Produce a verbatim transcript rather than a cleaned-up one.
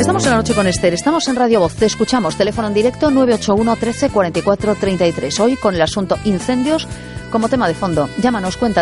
Estamos en La Noche con Esther, estamos en Radio Voz, te escuchamos, teléfono en directo nueve ocho uno, trece, cuarenta y cuatro, treinta y tres. Hoy con el asunto incendios como tema de fondo. Llámanos, cuéntanos.